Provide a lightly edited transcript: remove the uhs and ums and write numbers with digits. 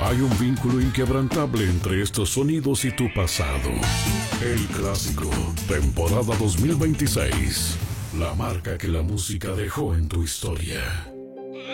Hay un vínculo inquebrantable entre estos sonidos y tu pasado. El Clásico, temporada 2026. La marca que la música dejó en tu historia.